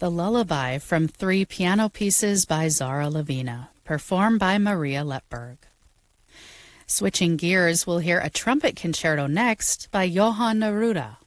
The Lullaby from 3 piano pieces by Zara Lavina, performed by Maria Letberg. Switching gears, we'll hear a trumpet concerto next by Johann Neruda.